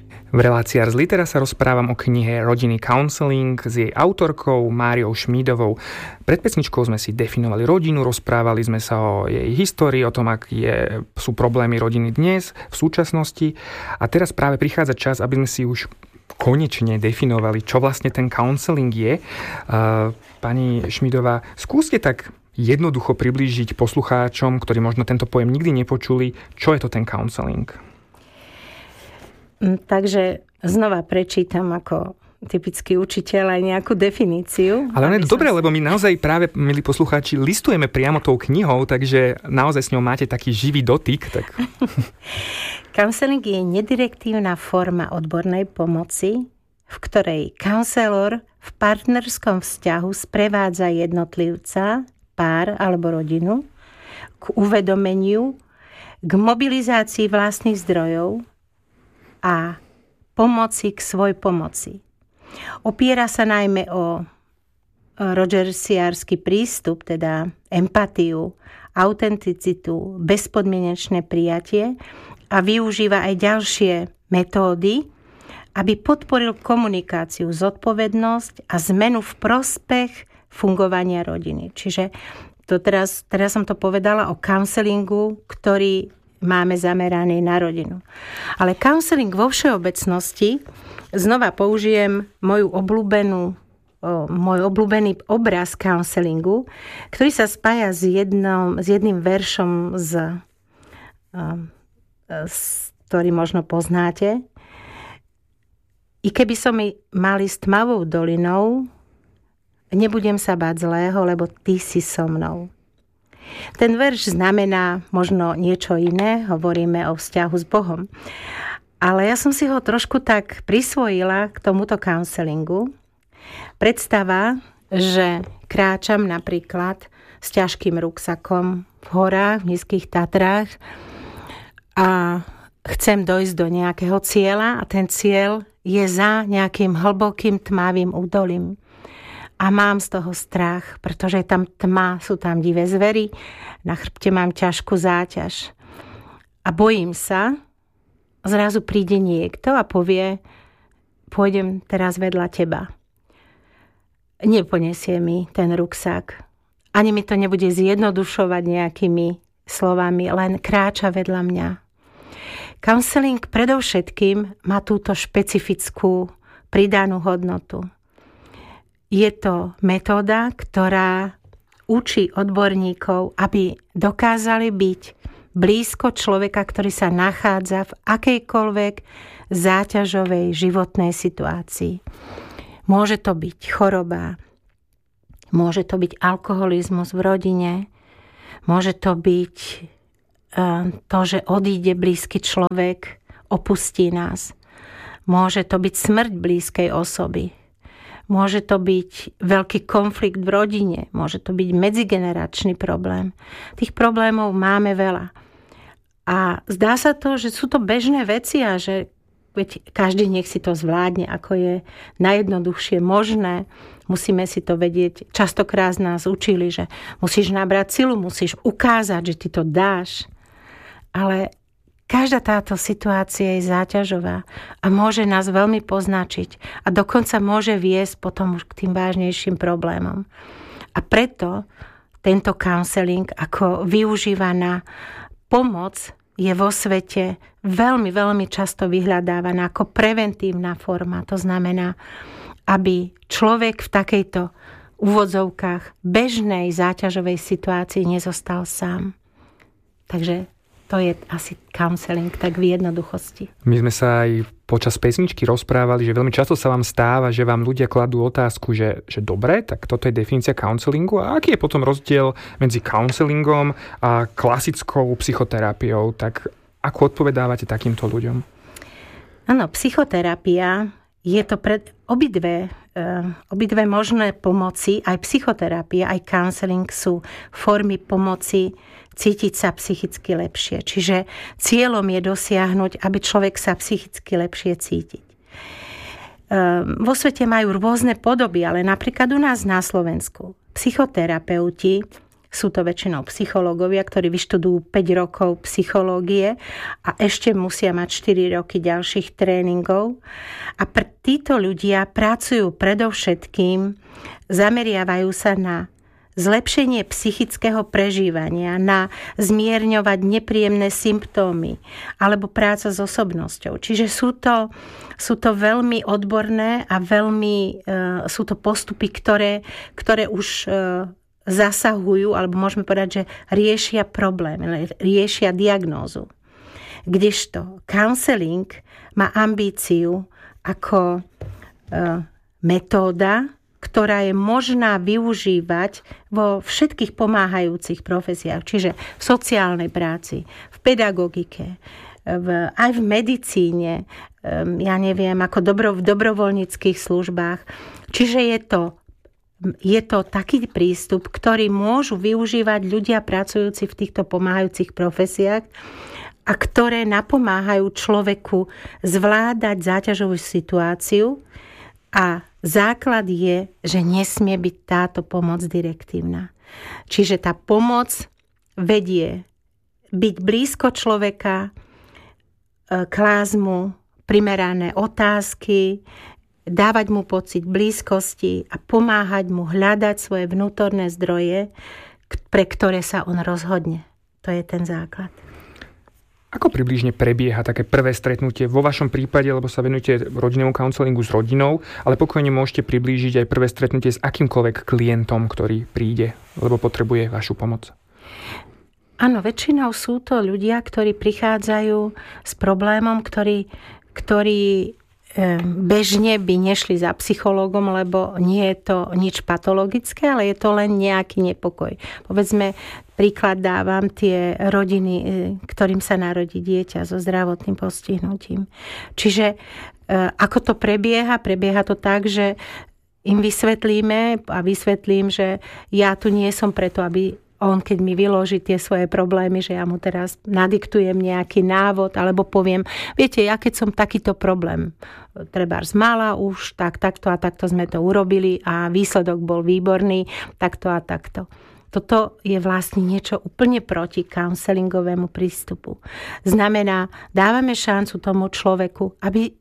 V relácii Ars Litera sa rozprávam o knihe Rodinný counseling s jej autorkou Máriou Šmídovou. Pred pesničkou sme si definovali rodinu, rozprávali sme sa o jej histórii, o tom, aké sú problémy rodiny dnes, v súčasnosti. A teraz práve prichádza čas, aby sme si už konečne definovali, čo vlastne ten counseling je. Pani Šmídová, skúste tak jednoducho priblížiť poslucháčom, ktorí možno tento pojem nikdy nepočuli, čo je to ten counseling. Takže znova prečítam ako typický učiteľ aj nejakú definíciu. Ale je dobré, lebo my naozaj práve, milí poslucháči, listujeme priamo tou knihou, takže naozaj s ňou máte taký živý dotyk. Tak... Counseling je nedirektívna forma odbornej pomoci, v ktorej counselor v partnerskom vzťahu sprevádza jednotlivca, pár alebo rodinu k uvedomeniu, k mobilizácii vlastných zdrojov a pomoci k svoj pomoci. Opiera sa najmä o rogersiársky prístup, teda empatiu, autenticitu, bezpodmienečné prijatie a využíva aj ďalšie metódy, aby podporil komunikáciu, zodpovednosť a zmenu v prospech fungovania rodiny. Čiže teraz som to povedala o counselingu, ktorý máme zameraný na rodinu. Ale counseling vo všeobecnosti, znova použijem môj obľúbený obraz counselingu, ktorý sa spája s jedným veršom, ktorý možno poznáte. I keby som mali s tmavou dolinou, nebudem sa báť zlého, lebo ty si so mnou. Ten verš znamená možno niečo iné, hovoríme o vzťahu s Bohom. Ale ja som si ho trošku tak prisvojila k tomuto counselingu. Predstava, že kráčam napríklad s ťažkým ruksakom v horách, v nízkych Tatrách a chcem dojsť do nejakého cieľa a ten cieľ je za nejakým hlbokým tmavým údolím. A mám z toho strach, pretože je tam tma, sú tam divé zvery, na chrbte mám ťažkú záťaž. A bojím sa, zrazu príde niekto a povie, pôjdem teraz vedľa teba. Neponiesie mi ten ruksak. Ani mi to nebude zjednodušovať nejakými slovami, len kráča vedľa mňa. Counseling predovšetkým má túto špecifickú pridanú hodnotu. Je to metóda, ktorá učí odborníkov, aby dokázali byť blízko človeka, ktorý sa nachádza v akejkoľvek záťažovej životnej situácii. Môže to byť choroba, môže to byť alkoholizmus v rodine, môže to byť to, že odíde blízky človek, opustí nás. Môže to byť smrť blízkej osoby. Môže to byť veľký konflikt v rodine, môže to byť medzigeneračný problém. Tých problémov máme veľa. A zdá sa to, že sú to bežné veci a že každý nech si to zvládne, ako je najjednoduchšie možné. Musíme si to vedieť. Častokrát nás učili, že musíš nabrať silu, musíš ukázať, že ty to dáš. Ale každá táto situácia je záťažová a môže nás veľmi poznačiť a dokonca môže viesť potom už k tým vážnejším problémom. A preto tento counseling ako využívaná pomoc je vo svete veľmi, veľmi často vyhľadávaná ako preventívna forma. To znamená, aby človek v takejto úvodzovkách bežnej záťažovej situácii nezostal sám. Takže to je asi counseling tak v jednoduchosti. My sme sa aj počas pesničky rozprávali, že veľmi často sa vám stáva, že vám ľudia kladú otázku, že dobre, tak toto je definícia counselingu. A aký je potom rozdiel medzi counselingom a klasickou psychoterapiou? Tak ako odpovedávate takýmto ľuďom? Áno, psychoterapia je to pre obidve možné pomoci, aj psychoterapia, aj counseling sú formy pomoci cítiť sa psychicky lepšie. Čiže cieľom je dosiahnuť, aby človek sa psychicky lepšie cítiť. Vo svete majú rôzne podoby, ale napríklad u nás na Slovensku psychoterapeuti Sú to väčšinou psychológovia, ktorí vyštudujú 5 rokov psychológie a ešte musia mať 4 roky ďalších tréningov. A títo ľudia pracujú predovšetkým, zameriavajú sa na zlepšenie psychického prežívania, na zmierňovať nepríjemné symptómy alebo práca s osobnosťou. Čiže sú to veľmi odborné a sú to postupy, ktoré už zasahujú, alebo môžeme povedať, že riešia problém, riešia diagnózu. Kdežto counseling má ambíciu ako metóda, ktorá je možná využívať vo všetkých pomáhajúcich profesiách, čiže v sociálnej práci, v pedagogike, aj v medicíne, ja neviem, ako v dobrovoľníckych službách. Čiže je to taký prístup, ktorý môžu využívať ľudia pracujúci v týchto pomáhajúcich profesiách a ktoré napomáhajú človeku zvládať záťažovú situáciu. A základ je, že nesmie byť táto pomoc direktívna. Čiže tá pomoc vedie byť blízko človeka, klásť mu primerané otázky, dávať mu pocit blízkosti a pomáhať mu hľadať svoje vnútorné zdroje, pre ktoré sa on rozhodne. To je ten základ. Ako približne prebieha také prvé stretnutie vo vašom prípade, lebo sa venujete rodinnému counselingu s rodinou, ale pokojne môžete priblížiť aj prvé stretnutie s akýmkoľvek klientom, ktorý príde, lebo potrebuje vašu pomoc? Áno, väčšinou sú to ľudia, ktorí prichádzajú s problémom, ktorí bežne by nešli za psychológom, lebo nie je to nič patologické, ale je to len nejaký nepokoj. Povedzme, príklad dávam tie rodiny, ktorým sa narodí dieťa so zdravotným postihnutím. Čiže ako to prebieha? Prebieha to tak, že im vysvetlím, že ja tu nie som preto, aby on, keď mi vyloží tie svoje problémy, že ja mu teraz nadiktujem nejaký návod, alebo poviem, viete, ja keď som takýto problém trebárs mala už, takto a takto sme to urobili a výsledok bol výborný, takto a takto. Toto je vlastne niečo úplne proti counselingovému prístupu. Znamená, dávame šancu tomu človeku, aby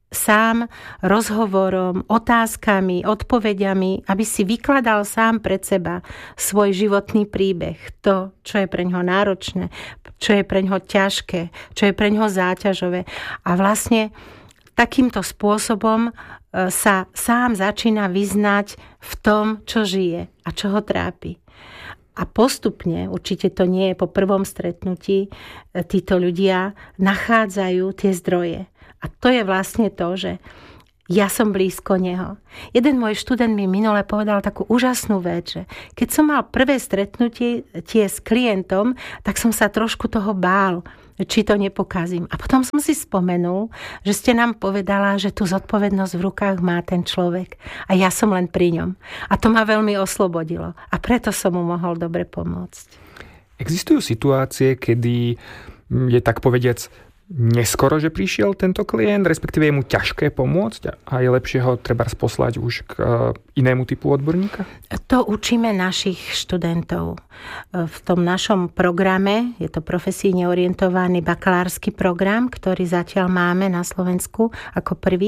sám rozhovorom, otázkami, odpovediami, aby si vykladal sám pred seba svoj životný príbeh. To, čo je pre ňoho náročné, čo je pre ňoho ťažké, čo je pre ňoho záťažové. A vlastne takýmto spôsobom sa sám začína vyznať v tom, čo žije a čo ho trápi. A postupne, určite to nie je po prvom stretnutí, títo ľudia nachádzajú tie zdroje. A to je vlastne to, že ja som blízko neho. Jeden môj študent mi minule povedal takú úžasnú vec, že keď som mal prvé stretnutie s klientom, tak som sa trošku toho bál, či to nepokazím. A potom som si spomenul, že ste nám povedala, že tú zodpovednosť v rukách má ten človek a ja som len pri ňom. A to ma veľmi oslobodilo a preto som mu mohol dobre pomôcť. Existujú situácie, kedy je tak povediac neskoro, že prišiel tento klient, respektíve je mu ťažké pomôcť a je lepšie ho treba poslať už k inému typu odborníka? To učíme našich študentov. V tom našom programe, je to profesíne orientovaný bakalársky program, ktorý zatiaľ máme na Slovensku ako prvý.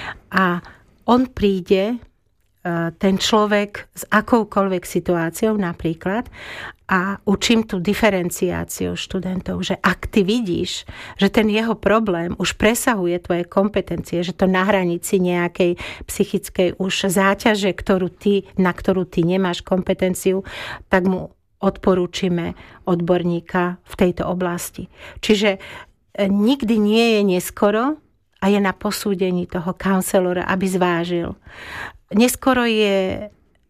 A on príde, ten človek s akoukoľvek situáciou napríklad, a učím tú diferenciáciu študentov, že ak ty vidíš, že ten jeho problém už presahuje tvoje kompetencie, že to na hranici nejakej psychickej už záťaže, na ktorú ty nemáš kompetenciu, tak mu odporúčime odborníka v tejto oblasti. Čiže nikdy nie je neskoro a je na posúdení toho counselora, aby zvážil. Neskoro je...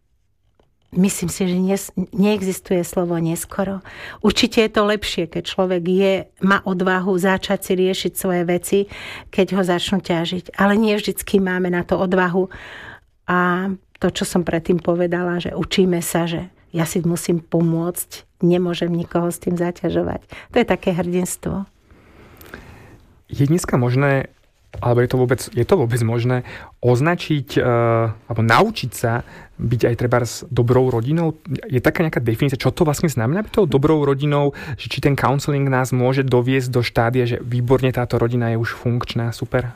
Myslím si, že neexistuje slovo neskoro. Určite je to lepšie, keď človek má odvahu začať si riešiť svoje veci, keď ho začnú ťažiť. Ale nie vždycky máme na to odvahu. A to, čo som predtým povedala, že učíme sa, že ja si musím pomôcť, nemôžem nikoho s tým zaťažovať. To je také hrdinstvo. Je dneska možné Alebo je to vôbec možné označiť alebo naučiť sa byť aj treba s dobrou rodinou? Je taká nejaká definícia, čo to vlastne znamená byť tou dobrou rodinou? Že či ten counseling nás môže doviesť do štádia, že výborne táto rodina je už funkčná, super?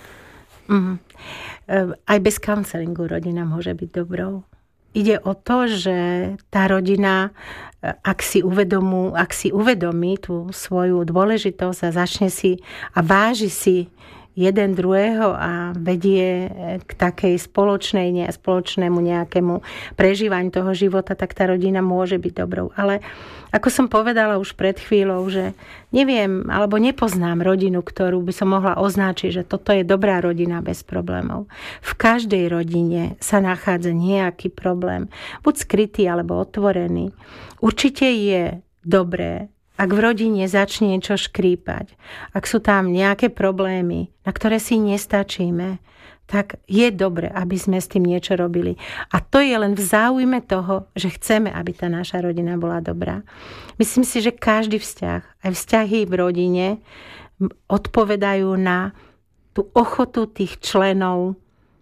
Aj bez counselingu rodina môže byť dobrou. Ide o to, že tá rodina, ak si uvedomí tú svoju dôležitosť a začne si a váži si jeden druhého a vedie k takej spoločnému nejakému prežívaniu toho života, tak tá rodina môže byť dobrou. Ale ako som povedala už pred chvíľou, že neviem, alebo nepoznám rodinu, ktorú by som mohla označiť, že toto je dobrá rodina bez problémov. V každej rodine sa nachádza nejaký problém, buď skrytý, alebo otvorený. Určite je dobré, ak v rodine začne niečo škrípať, ak sú tam nejaké problémy, na ktoré si nestačíme, tak je dobre, aby sme s tým niečo robili. A to je len v záujme toho, že chceme, aby tá naša rodina bola dobrá. Myslím si, že každý vzťah, aj vzťahy v rodine, odpovedajú na tú ochotu tých členov,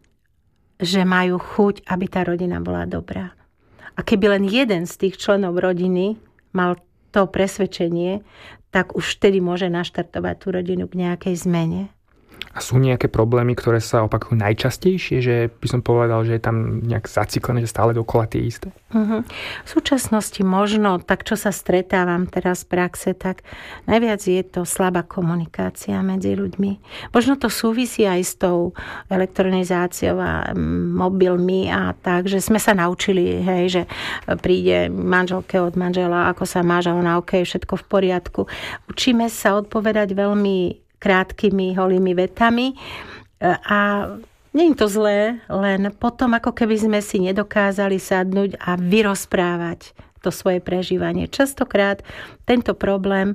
že majú chuť, aby tá rodina bola dobrá. A keby len jeden z tých členov rodiny mal to presvedčenie, tak už vtedy môže naštartovať tú rodinu k nejakej zmene. A sú nejaké problémy, ktoré sa opakujú najčastejšie, že by som povedal, že je tam nejak zaciklené, že stále dokola tie isté? V súčasnosti možno, tak čo sa stretávam teraz v praxe, tak najviac je to slabá komunikácia medzi ľuďmi. Možno to súvisí aj s tou elektronizáciou a mobilmi a tak, že sme sa naučili, hej, že príde manželke od manžela, ako sa máš a ona OK, všetko v poriadku. Učíme sa odpovedať veľmi krátkými, holými vetami a nie je to zlé, len potom ako keby sme si nedokázali sadnúť a vyrozprávať to svoje prežívanie. Častokrát tento problém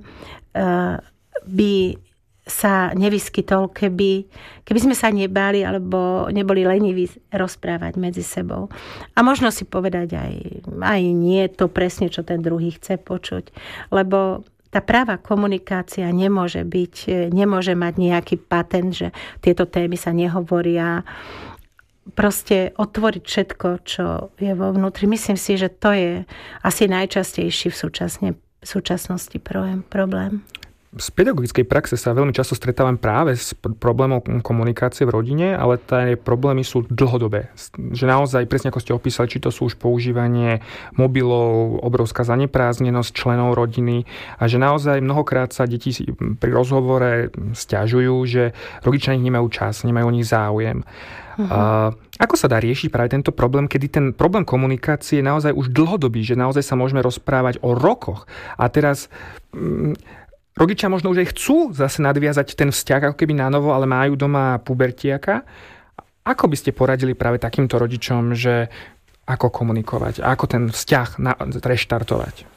by sa nevyskytol, keby sme sa nebáli alebo neboli leniví rozprávať medzi sebou. A možno si povedať aj nie to presne, čo ten druhý chce počuť, lebo tá práva komunikácia nemôže mať nejaký patent, že tieto témy sa nehovoria. Proste otvoriť všetko, čo je vo vnútri. Myslím si, že to je asi najčastejší v súčasnosti problém. Z pedagogickej praxe sa veľmi často stretávam práve s problémom komunikácie v rodine, ale tie problémy sú dlhodobé. Že naozaj, presne ako ste opísali, či to sú už používanie mobilov, obrovská zanepráznenosť členov rodiny a že naozaj mnohokrát sa deti pri rozhovore sťažujú, že rodičia nemajú čas, nemajú o nich záujem. Ako sa dá riešiť práve tento problém, kedy ten problém komunikácie je naozaj už dlhodobý, že naozaj sa môžeme rozprávať o rokoch a teraz rodičia možno už aj chcú zase nadviazať ten vzťah ako keby na novo, ale majú doma pubertiaka. Ako by ste poradili práve takýmto rodičom, že ako komunikovať, ako ten vzťah reštartovať?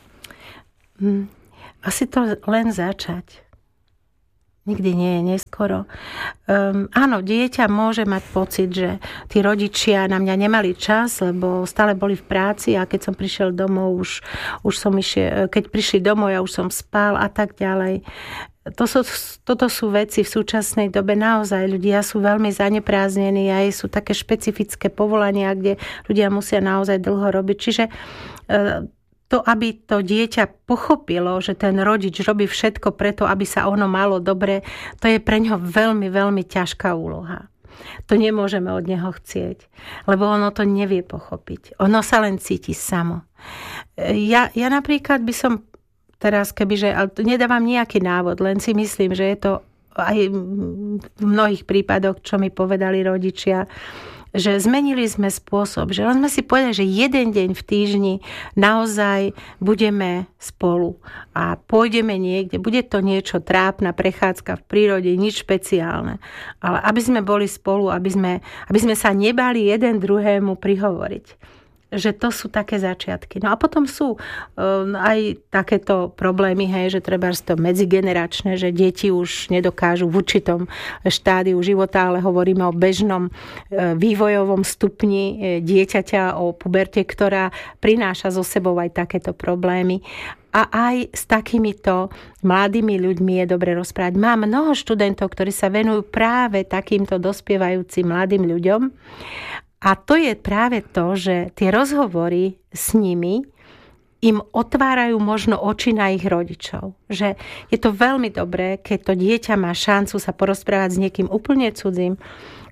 Asi to len začať. Nikdy nie je neskoro. Áno, dieťa môže mať pocit, že tí rodičia na mňa nemali čas, lebo stále boli v práci a keď som prišiel domov, už som išiel, keď prišli domov, ja už som spal a tak ďalej. Toto sú veci v súčasnej dobe. Naozaj ľudia sú veľmi zaneprázdnení a sú také špecifické povolania, kde ľudia musia naozaj dlho robiť. Čiže to, aby to dieťa pochopilo, že ten rodič robí všetko preto, aby sa ono malo dobre, to je pre ňo veľmi, veľmi ťažká úloha. To nemôžeme od neho chcieť, lebo ono to nevie pochopiť. Ono sa len cíti samo. Ja napríklad by som teraz, ale nedávam nejaký návod, len si myslím, že je to aj v mnohých prípadoch, čo mi povedali rodičia, že zmenili sme spôsob, že len sme si povedali, že jeden deň v týždni naozaj budeme spolu a pôjdeme niekde, bude to niečo trápna prechádzka v prírode, nič špeciálne, ale aby sme boli spolu, aby sme sa nebali jeden druhému prihovoriť. že to sú také začiatky. No a potom sú aj takéto problémy, že treba to medzigeneračné, že deti už nedokážu v určitom štádiu života, ale hovoríme o bežnom vývojovom stupni dieťaťa, o puberte, ktorá prináša so sebou aj takéto problémy. A aj s takýmito mladými ľuďmi je dobre rozprávať. Mám mnoho študentov, ktorí sa venujú práve takýmto dospievajúcim mladým ľuďom. A to je práve to, že tie rozhovory s nimi im otvárajú možno oči na ich rodičov. Že je to veľmi dobré, keď to dieťa má šancu sa porozprávať s niekým úplne cudzím,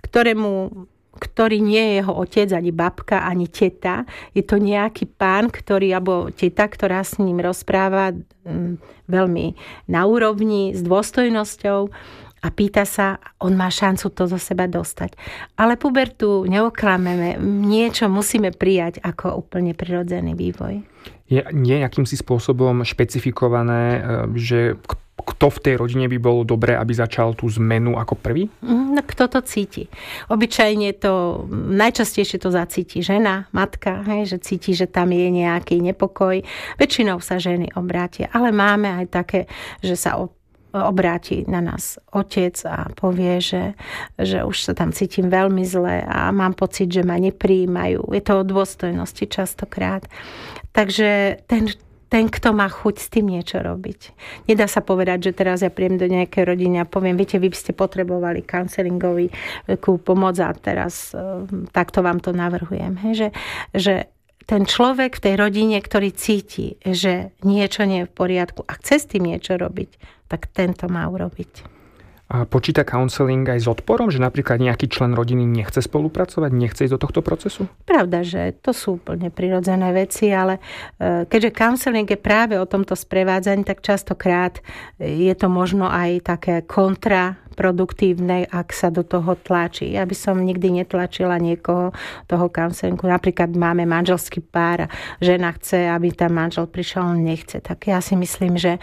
ktorý nie je jeho otec, ani babka, ani teta. Je to nejaký pán, alebo teta, ktorá s ním rozpráva veľmi na úrovni, s dôstojnosťou a pýta sa, on má šancu to zo seba dostať. Ale pubertu neoklameme, niečo musíme prijať ako úplne prirodzený vývoj. Je nejakým si spôsobom špecifikované, že kto v tej rodine by bolo dobré, aby začal tú zmenu ako prvý? No, kto to cíti? Obyčajne najčastejšie to zacíti žena, matka, že cíti, že tam je nejaký nepokoj. Väčšinou sa ženy obrátia, ale máme aj také, že sa obráti na nás otec a povie, že už sa tam cítim veľmi zle a mám pocit, že ma neprijímajú. Je to o dôstojnosti častokrát. Takže ten, kto má chuť s tým niečo robiť. Nedá sa povedať, že teraz ja príjem do nejakej rodiny a poviem, viete, vy by ste potrebovali counselingovú pomoc a teraz takto vám to navrhujem. Že ten človek v tej rodine, ktorý cíti, že niečo nie je v poriadku a chce s tým niečo robiť, tak tento má urobiť. A počíta counseling aj s odporom, že napríklad nejaký člen rodiny nechce spolupracovať, nechce ísť do tohto procesu? Pravda, že to sú úplne prirodzené veci, ale keďže counseling je práve o tomto sprevádzaní, tak častokrát je to možno aj také kontraproduktívne, ak sa do toho tlačí. Ja by som nikdy netlačila niekoho toho counselingu. Napríklad máme manželský pár a žena chce, aby tam manžel prišiel, on nechce. Tak ja si myslím, že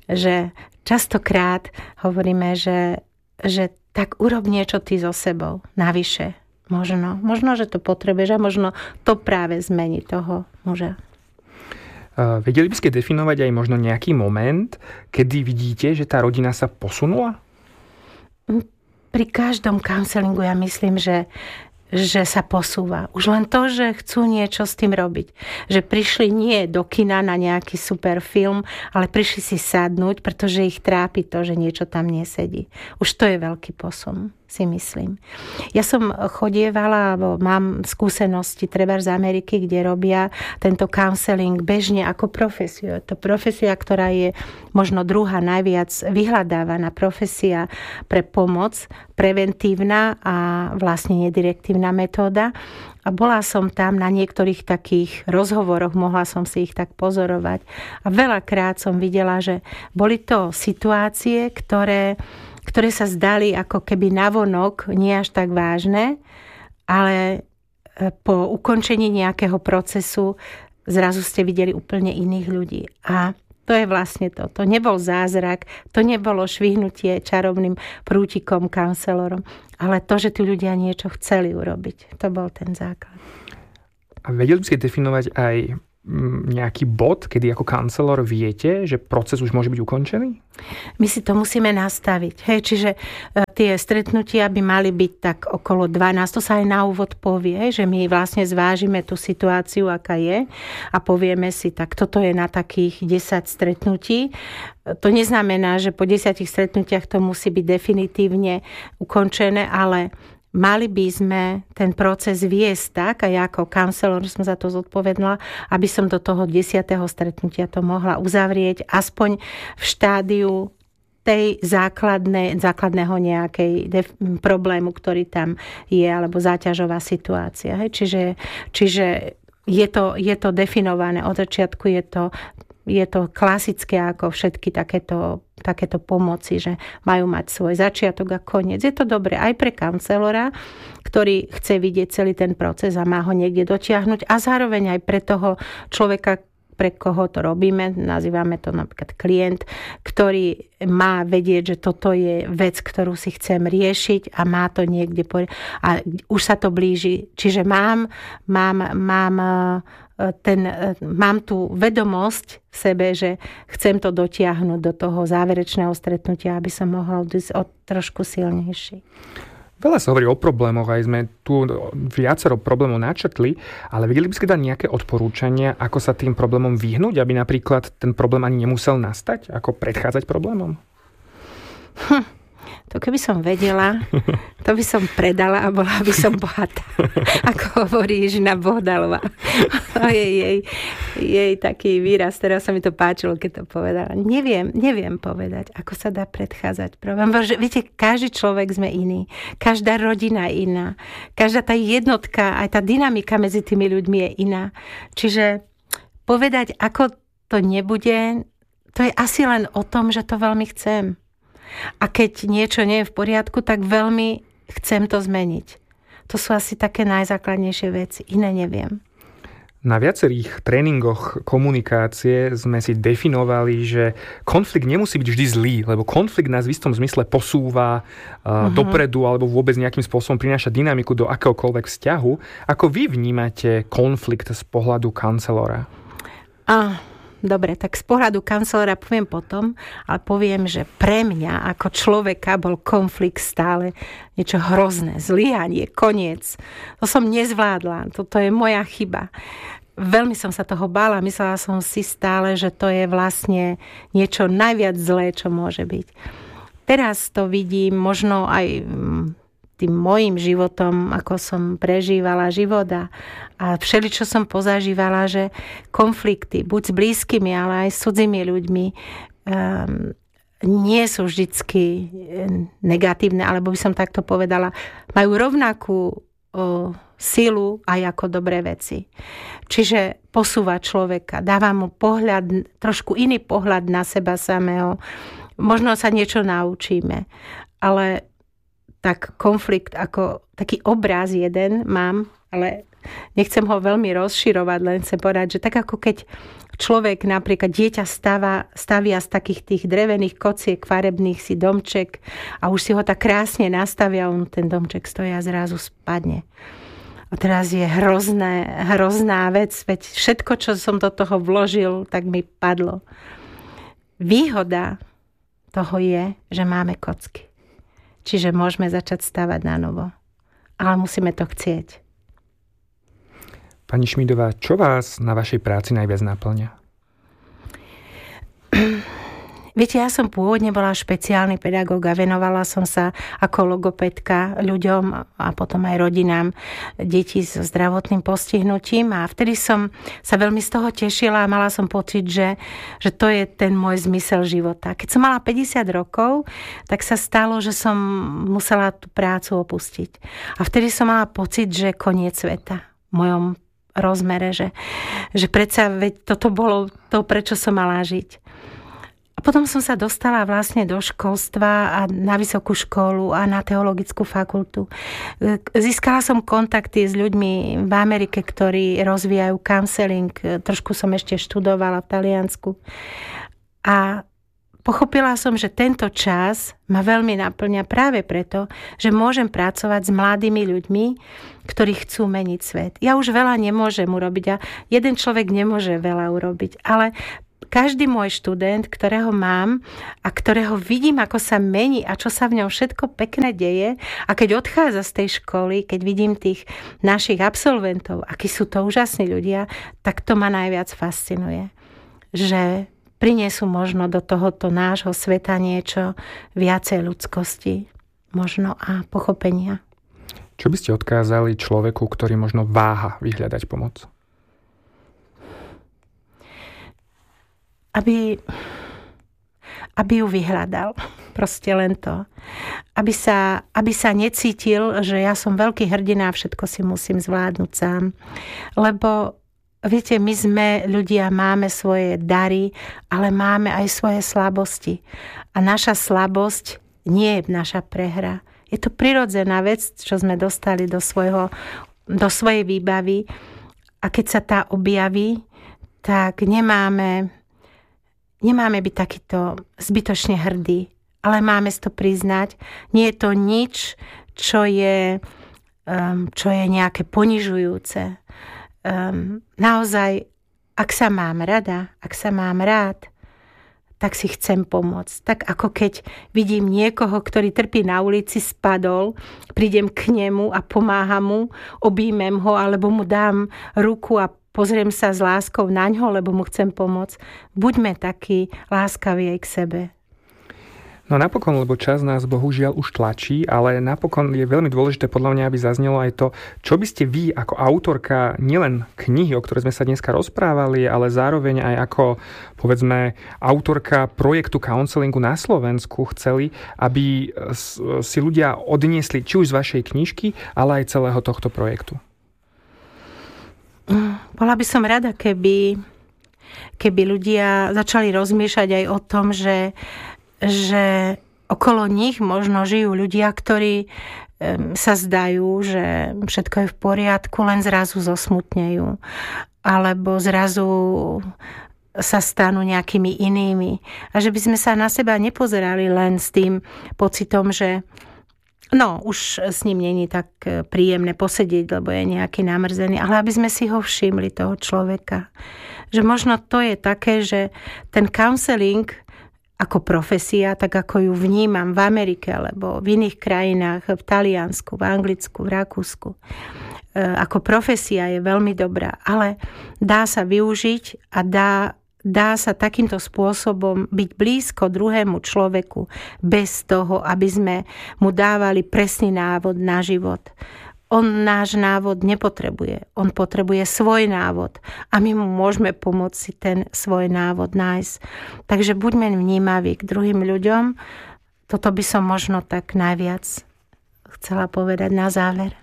častokrát hovoríme, že tak urob niečo ty so sebou, navyše. Možno, že to potrebuješ a možno to práve zmení toho muža. Vedeli by ste definovať aj možno nejaký moment, kedy vidíte, že tá rodina sa posunula? Pri každom counselingu ja myslím, že sa posúva. Už len to, že chcú niečo s tým robiť. Že prišli nie do kina na nejaký super film, ale prišli si sadnúť, pretože ich trápi to, že niečo tam nesedí. Už to je veľký posun, si myslím. Ja som chodievala, alebo mám skúsenosti trebárs z Ameriky, kde robia tento counseling bežne ako profesiu. Je to profesia, ktorá je možno druhá najviac vyhľadávaná profesia pre pomoc, preventívna a vlastne nedirektívna metóda. A bola som tam na niektorých takých rozhovoroch, mohla som si ich tak pozorovať. A veľakrát som videla, že boli to situácie, ktoré sa zdali ako keby navonok nie až tak vážne, ale po ukončení nejakého procesu zrazu ste videli úplne iných ľudí. A to je vlastne to. To nebol zázrak, to nebolo švihnutie čarovným prútikom counselorom, ale to, že tí ľudia niečo chceli urobiť. To bol ten základ. A vedeli by ste definovať aj nejaký bod, kedy ako counselor viete, že proces už môže byť ukončený? My si to musíme nastaviť. Čiže tie stretnutia by mali byť tak okolo 12. To sa aj na úvod povie, že my vlastne zvážime tú situáciu, aká je a povieme si, tak toto je na takých 10 stretnutí. To neznamená, že po 10 stretnutiach to musí byť definitívne ukončené, ale mali by sme ten proces viesť tak, a ja ako counselor som za to zodpovedala, aby som do toho 10. stretnutia to mohla uzavrieť, aspoň v štádiu tej základného nejakej problému, ktorý tam je, alebo záťažová situácia. Čiže je to definované. Od začiatku je to klasické ako všetky takéto pomoci, že majú mať svoj začiatok a koniec. Je to dobré aj pre counselora, ktorý chce vidieť celý ten proces a má ho niekde dotiahnuť a zároveň aj pre toho človeka, pre koho to robíme, nazývame to napríklad klient, ktorý má vedieť, že toto je vec, ktorú si chcem riešiť a má to niekde a už sa to blíži. Čiže mám tú vedomosť v sebe, že chcem to dotiahnuť do toho záverečného stretnutia, aby som mohla ísť trošku silnejší. Veľa sa hovorí o problémoch, aj sme tu viacero problémov načrtli, ale vedeli by ste dať nejaké odporúčania, ako sa tým problémom vyhnúť, aby napríklad ten problém ani nemusel nastať? Ako predchádzať problémom? To keby som vedela, to by som predala a bola by som bohatá. Ako hovorí Žina Bohdalová. Jej taký výraz, teraz sa mi to páčilo, keď to povedala. Neviem povedať, ako sa dá predchádzať problém. Viete, každý človek sme iný. Každá rodina je iná. Každá tá jednotka, aj tá dynamika medzi tými ľuďmi je iná. Čiže povedať, ako to nebude, to je asi len o tom, že to veľmi chcem. A keď niečo nie je v poriadku, tak veľmi chcem to zmeniť. To sú asi také najzákladnejšie veci. Iné neviem. Na viacerých tréningoch komunikácie sme si definovali, že konflikt nemusí byť vždy zlý, lebo konflikt nás v istom zmysle posúva dopredu alebo vôbec nejakým spôsobom prináša dynamiku do akéhokoľvek vzťahu. Ako vy vnímate konflikt z pohľadu kancelora? Dobre, tak z pohľadu kancelára poviem potom, ale poviem, že pre mňa ako človeka bol konflikt stále niečo hrozné, zlyhanie, koniec. To som nezvládla, toto je moja chyba. Veľmi som sa toho bála, myslela som si stále, že to je vlastne niečo najviac zlé, čo môže byť. Teraz to vidím možno aj tým mojím životom, ako som prežívala život a všeličo som pozažívala, že konflikty, buď s blízkymi, ale aj s cudzými ľuďmi, nie sú vždycky negatívne, alebo by som takto povedala, majú rovnakú silu aj ako dobré veci. Čiže posúva človeka, dáva mu trošku iný pohľad na seba samého. Možno sa niečo naučíme, ale tak konflikt ako taký obraz jeden mám, ale nechcem ho veľmi rozširovať, len chcem povedať, že tak ako keď človek, napríklad dieťa stavia z takých tých drevených kociek farebných si domček a už si ho tak krásne nastavia, on ten domček stojí a zrazu spadne. A teraz je hrozná vec, veď všetko, čo som do toho vložil, tak mi padlo. Výhoda toho je, že máme kocky. Čiže môžeme začať stavať na novo. Ale musíme to chcieť. Pani Šmídová, čo vás na vašej práci najviac naplňa? Viete, ja som pôvodne bola špeciálny pedagóg a venovala som sa ako logopédka ľuďom a potom aj rodinám detí so zdravotným postihnutím a vtedy som sa veľmi z toho tešila a mala som pocit, že to je ten môj zmysel života. Keď som mala 50 rokov, tak sa stalo, že som musela tú prácu opustiť. A vtedy som mala pocit, že koniec sveta v mojom rozmere, že predsa veď toto bolo to, prečo som mala žiť. A potom som sa dostala vlastne do školstva a na vysokú školu a na teologickú fakultu. Získala som kontakty s ľuďmi v Amerike, ktorí rozvíjajú counseling. Trošku som ešte študovala v Taliansku. A pochopila som, že tento čas ma veľmi naplňa práve preto, že môžem pracovať s mladými ľuďmi, ktorí chcú meniť svet. Ja už veľa nemôžem urobiť a jeden človek nemôže veľa urobiť, ale každý môj študent, ktorého mám a ktorého vidím, ako sa mení a čo sa v ňom všetko pekné deje a keď odchádza z tej školy, keď vidím tých našich absolventov, akí sú to úžasní ľudia, tak to ma najviac fascinuje. Že priniesú možno do tohoto nášho sveta niečo viacej ľudskosti, možno a pochopenia. Čo by ste odkázali človeku, ktorý možno váha vyhľadať pomoc? Aby ju vyhľadal. Proste len to. Aby sa necítil, že ja som veľký hrdina a všetko si musím zvládnuť sám. Lebo viete, my sme ľudia, máme svoje dary, ale máme aj svoje slabosti. A naša slabosť nie je naša prehra. Je to prirodzená vec, čo sme dostali do svojej výbavy. A keď sa tá objaví, tak nemáme byť takýto zbytočne hrdí, ale máme si to priznať. Nie je to nič, čo je nejaké ponižujúce. Naozaj, ak sa mám rada, ak sa mám rád, tak si chcem pomôcť. Tak ako keď vidím niekoho, ktorý trpí na ulici, spadol, prídem k nemu a pomáham mu, objímem ho, alebo mu dám ruku a pozriem sa s láskou na ňo, lebo mu chcem pomôcť. Buďme takí láskaví aj k sebe. No napokon, lebo čas nás bohužiaľ už tlačí, ale napokon je veľmi dôležité podľa mňa, aby zaznelo aj to, čo by ste vy ako autorka nielen knihy, o ktorej sme sa dneska rozprávali, ale zároveň aj ako, povedzme, autorka projektu counselingu na Slovensku chceli, aby si ľudia odniesli či už z vašej knižky, ale aj celého tohto projektu. Bola by som rada, keby ľudia začali rozmýšľať aj o tom, že okolo nich možno žijú ľudia, ktorí sa zdajú, že všetko je v poriadku, len zrazu zosmutnejú. Alebo zrazu sa stanú nejakými inými. A že by sme sa na seba nepozerali len s tým pocitom, že už s ním není tak príjemné posedieť, lebo je nejaký namrzený, ale aby sme si ho všimli, toho človeka. Že možno to je také, že ten counseling ako profesia, tak ako ju vnímam v Amerike alebo v iných krajinách, v Taliansku, v Anglicku, v Rakúsku. Ako profesia je veľmi dobrá, ale dá sa využiť a dá sa takýmto spôsobom byť blízko druhému človeku bez toho, aby sme mu dávali presný návod na život. On náš návod nepotrebuje. On potrebuje svoj návod a my mu môžeme pomôcť si ten svoj návod nájsť. Takže buďme vnímaví k druhým ľuďom. Toto by som možno tak najviac chcela povedať na záver.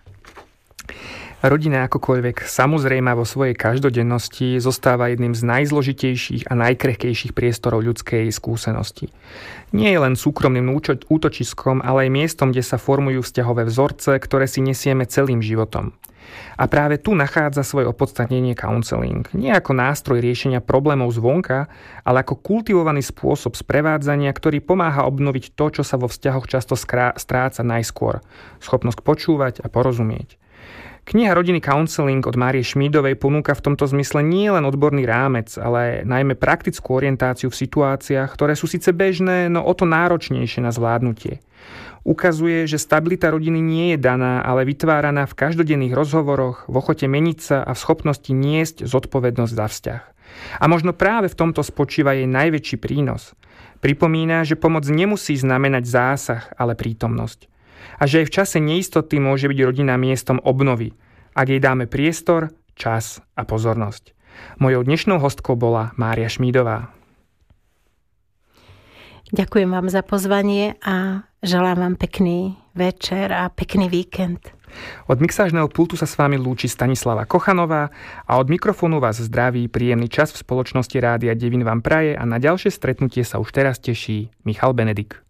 Rodina akokoľvek samozrejme vo svojej každodennosti zostáva jedným z najzložitejších a najkrehkejších priestorov ľudskej skúsenosti. Nie je len súkromným útočiskom, ale aj miestom, kde sa formujú vzťahové vzorce, ktoré si nesieme celým životom. A práve tu nachádza svoje opodstatnenie counseling. Nie ako nástroj riešenia problémov zvonka, ale ako kultivovaný spôsob sprevádzania, ktorý pomáha obnoviť to, čo sa vo vzťahoch často stráca najskôr. Schopnosť počúvať a porozumieť. Kniha Rodinný counseling od Márie Šmídovej ponúka v tomto zmysle nie len odborný rámec, ale najmä praktickú orientáciu v situáciách, ktoré sú síce bežné, no o to náročnejšie na zvládnutie. Ukazuje, že stabilita rodiny nie je daná, ale vytváraná v každodenných rozhovoroch, v ochote meniť sa a v schopnosti niesť zodpovednosť za vzťah. A možno práve v tomto spočíva jej najväčší prínos. Pripomína, že pomoc nemusí znamenať zásah, ale prítomnosť. A že aj v čase neistoty môže byť rodina miestom obnovy, ak jej dáme priestor, čas a pozornosť. Mojou dnešnou hostkou bola Mária Šmídová. Ďakujem vám za pozvanie a želám vám pekný večer a pekný víkend. Od mixážneho pultu sa s vami lúči Stanislava Kochanová a od mikrofónu vás zdraví, príjemný čas v spoločnosti Rádia Devín vám praje a na ďalšie stretnutie sa už teraz teší Michal Benedik.